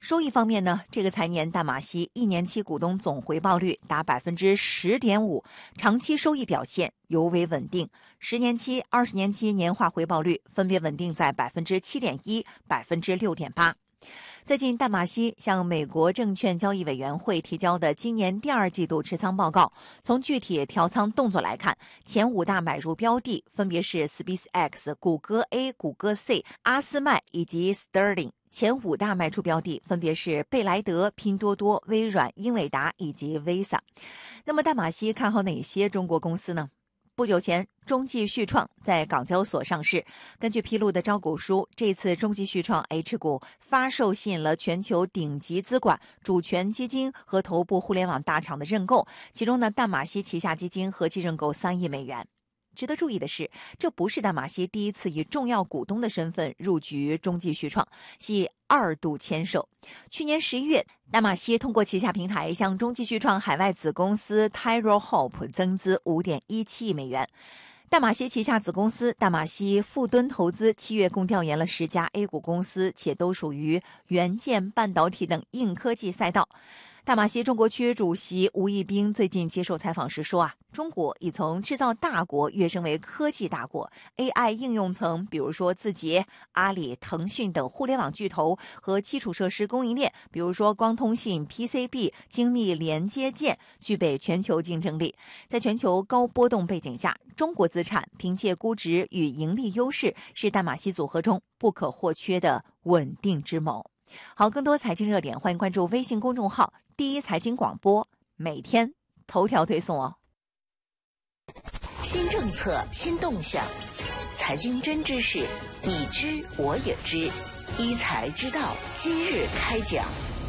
收益方面呢，这个财年淡马锡1年期股东总回报率达 10.5%， 长期收益表现尤为稳定，10年期、20年期年化回报率分别稳定在 7.1%、6.8%。最近，淡马锡向美国证券交易委员会提交的今年第2季度持仓报告，从具体调仓动作来看，前5大买入标的分别是 SpaceX、谷歌 A、谷歌 C、阿斯麦以及 Sterling。前5大卖出标的分别是贝莱德、拼多多、微软、英伟达以及 Visa。那么淡马锡看好哪些中国公司呢？不久前，中继续创在港交所上市。根据披露的招股书，这次中继续创 H 股发售吸引了全球顶级资管、主权基金和头部互联网大厂的认购，其中呢，淡马锡旗下基金合计认购3亿美元。值得注意的是，这不是淡马锡第一次以重要股东的身份入局中继续创，系2度签售。去年11月，淡马锡通过旗下平台向中继续创海外子公司 Tyro Hope 增资 5.17 亿美元。淡马锡旗下子公司淡马锡富敦投资7月共调研了10家 A 股公司，且都属于元件、半导体等硬科技赛道。淡马锡中国区主席吴毅兵最近接受采访时说中国已从制造大国跃升为科技大国， AI 应用层比如说字节、阿里、腾讯等互联网巨头和基础设施供应链，比如说光通信、PCB、精密连接件具备全球竞争力。在全球高波动背景下，中国资产凭借估值与盈利优势，是淡马锡组合中不可或缺的稳定之谋。好，更多财经热点，欢迎关注微信公众号第一财经广播，每天头条推送哦。 新政策，新动向，财经真知识，你知我也知，一财知道今日开讲。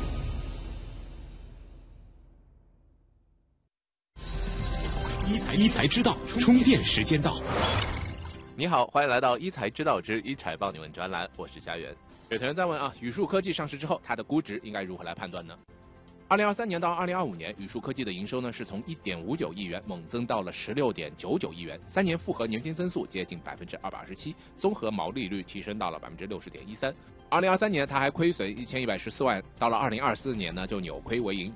一财知道，充电时间到。 你好，欢迎来到一财知道之一财报你问专栏，我是佳媛。有同学在问宇树科技上市之后，它的估值应该如何来判断呢？2023年到2025年，宇树科技的营收呢是从 1.59 亿元猛增到了 16.99 亿元，3年复合年均增速接近 227%， 综合毛利率提升到了 60.13%。2023年它还亏损1114万，到了2024年呢就扭亏为盈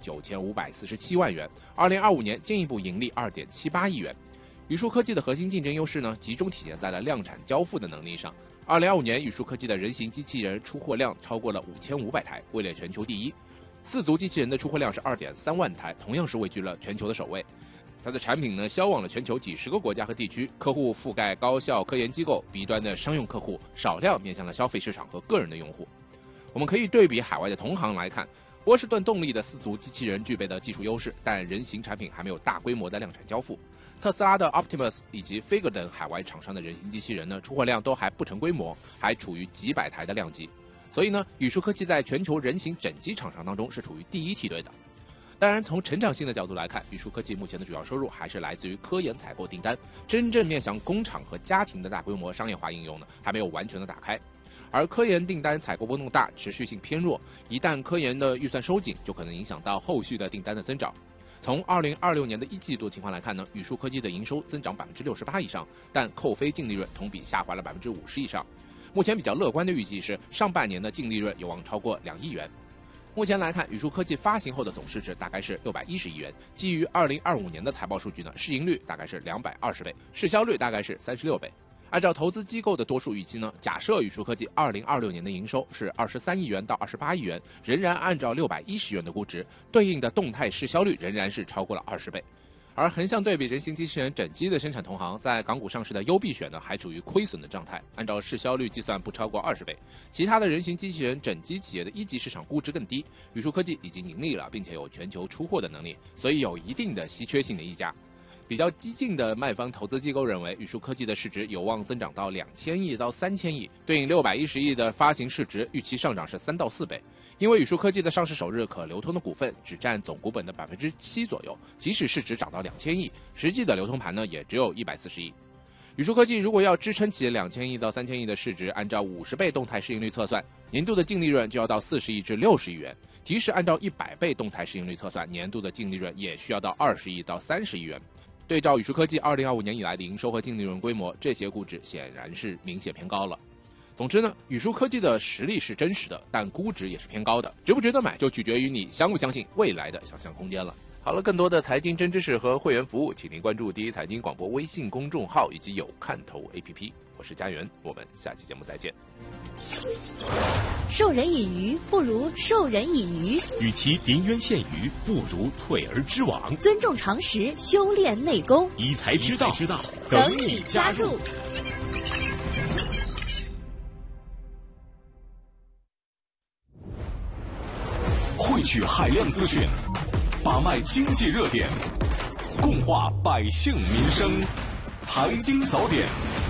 9547万元，2025年进一步盈利 2.78 亿元。宇树科技的核心竞争优势呢，集中体现在了量产交付的能力上。2025年，宇树科技的人形机器人出货量超过了5500台，位列全球第一。4足机器人的出货量是 2.3万台，同样是位居了全球的首位。它的产品呢，销往了全球几10个国家和地区，客户覆盖高校、科研机构、B 端的商用客户，少量面向了消费市场和个人的用户。我们可以对比海外的同行来看，波士顿动力的4足机器人具备的技术优势，但人形产品还没有大规模的量产交付。特斯拉的 Optimus 以及 Figure 等海外厂商的人形机器人呢，出货量都还不成规模，还处于几百台的量级。所以呢，宇树科技在全球人形整机厂商当中是处于第一梯队的。当然，从成长性的角度来看，宇树科技目前的主要收入还是来自于科研采购订单，真正面向工厂和家庭的大规模商业化应用呢，还没有完全的打开。而科研订单采购波动大，持续性偏弱，一旦科研的预算收紧，就可能影响到后续的订单的增长。从2026年的1季度情况来看呢，宇树科技的营收增长 68% 以上，但扣非净利润同比下滑了 50% 以上。目前比较乐观的预计是上半年的净利润有望超过2亿元。目前来看，宇树科技发行后的总市值大概是610亿元，基于2025年的财报数据呢，市盈率大概是220倍，市销率大概是36倍。按照投资机构的多数预期呢，假设宇树科技2026年的营收是23亿元到28亿元，仍然按照610元的估值，对应的动态市销率仍然是超过了20倍。而横向对比人形机器人整机的生产同行，在港股上市的优必选呢，还处于亏损的状态，按照市销率计算不超过20倍。其他的人形机器人整机企业的一级市场估值更低，宇树科技已经盈利了，并且有全球出货的能力，所以有一定的稀缺性的溢价。比较激进的卖方投资机构认为，宇树科技的市值有望增长到2000亿到3000亿，对应610亿的发行市值，预期上涨是3到4倍。因为宇树科技的上市首日可流通的股份只占总股本的7%左右，即使市值涨到2000亿，实际的流通盘呢也只有140亿。宇树科技如果要支撑起2000亿到3000亿的市值，按照50倍动态市盈率测算，年度的净利润就要到40亿至60亿元。即使按照100倍动态市盈率测算，年度的净利润也需要到20亿到30亿元。对照宇树科技2025年以来的营收和净利润规模，这些估值显然是明显偏高了。 总之呢，宇树科技的实力是真实的，但估值也是偏高的，值不值得买就取决于你相不相信未来的想象空间了。好了，更多的财经真知识和会员服务，请您关注第一财经广播微信公众号以及有看头 APP。我是家园，我们下期节目再见。 授人以鱼不如授人以渔， 与其临渊羡鱼，不如退而知网。 尊重常识，修炼内功， 一财之道， 等你加入。 汇聚海量资讯，把脉经济热点，共话百姓民生，财经早点。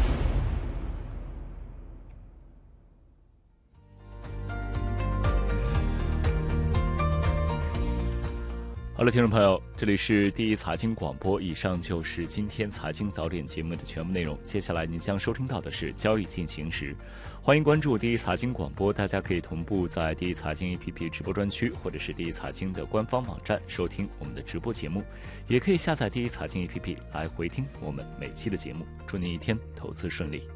好了，听众朋友，这里是第一财经广播，以上就是今天财经早点节目的全部内容。接下来您将收听到的是交易进行时，欢迎关注第一财经广播，大家可以同步在第一财经 APP 直播专区，或者是第一财经的官方网站收听我们的直播节目，也可以下载第一财经 APP 来回听我们每期的节目。祝您一天投资顺利。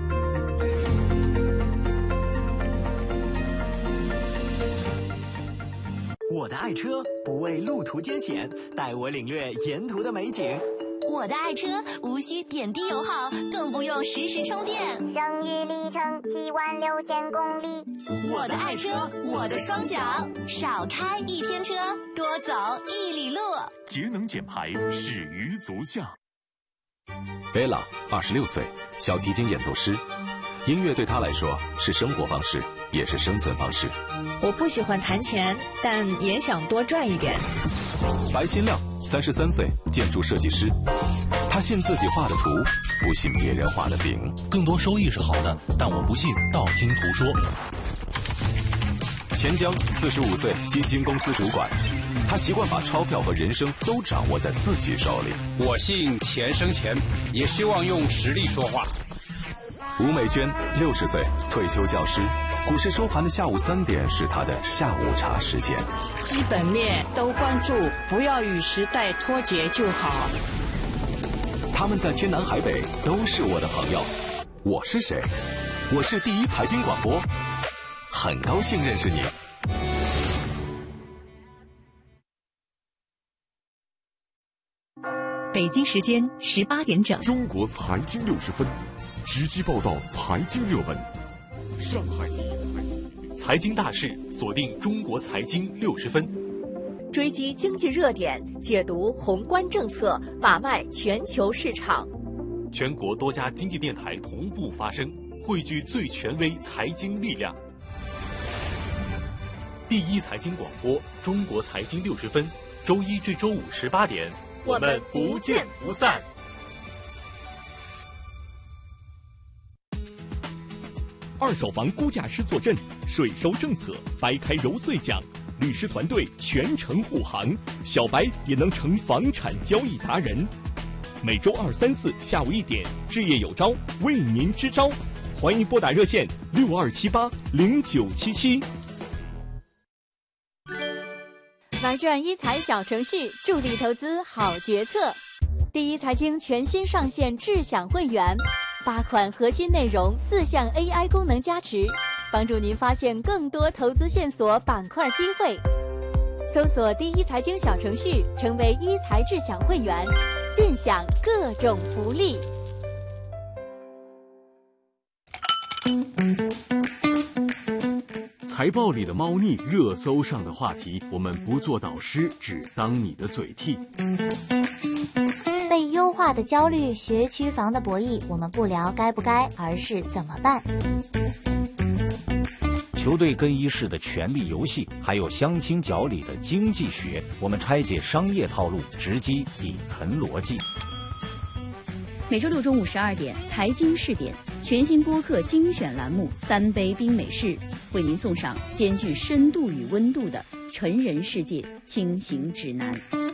我的爱车不畏路途艰险，带我领略沿途的美景。 我的爱车无需点滴油耗，更不用实时充电。 剩余里程76000公里。 我的爱车，我的双脚，少开一天车，多走1里路。 节能减排，始于足下。 贝拉26岁，小提琴演奏师。音乐对他来说是生活方式，也是生存方式。 我不喜欢弹钱，但也想多赚一点。 白新亮33岁，建筑设计师。他信自己画的图，不信别人画的饼。 更多收益是好的，但我不信道听途说。 钱江45岁，基金公司主管。他习惯把钞票和人生都掌握在自己手里。 我信钱生钱，也希望用实力说话。 吴美娟60岁，退休教师。股市收盘的下午3点是她的下午茶时间。 基本面都关注，不要与时代脱节就好。 他们在天南海北都是我的朋友。我是谁？我是第一财经广播，很高兴认识你。 北京时间18点整， 中国财经60分，直击报道财经热门。上海财经大事，锁定中国财经60分， 追击经济热点，解读宏观政策，把脉全球市场。 全国多家经济电台同步发声，汇聚最权威财经力量。第一财经广播，中国财经60分，周一至周五18点， 我们不见不散。 二手房估价师坐镇，税收政策掰开揉碎讲，律师团队全程护航，小白也能成房产交易达人。每周2、3、4下午1点，置业有招，为您支招，欢迎拨打热线62780977。 玩转一财小程序，助力投资好决策。第一财经全新上线智享会员，8款核心内容，4项 AI 功能加持，帮助您发现更多投资线索、板块机会。搜索第一财经小程序，成为一财智享会员，尽享各种福利。 财报里的猫腻，热搜上的话题，我们不做导师，只当你的嘴替。 被优化的焦虑，学区房的博弈，我们不聊该不该，而是怎么办。 球队更衣室的权力游戏，还有相亲角里的经济学，我们拆解商业套路，直击底层逻辑。 每周6中午12点，财经试点全新播客精选栏目3杯冰美式，为您送上兼具深度与温度的成人世界轻行指南。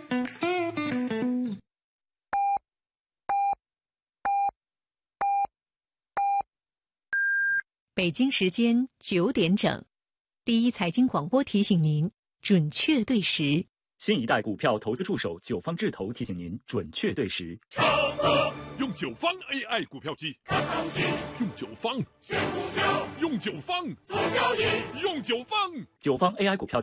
北京时间9点整，第一财经广播提醒您准确对时。 新一代股票投资助手9方智投提醒您准确对时。 用九方 AI 股票机，用九方选股票，用九方做交易，用九方。 九方 AI 股票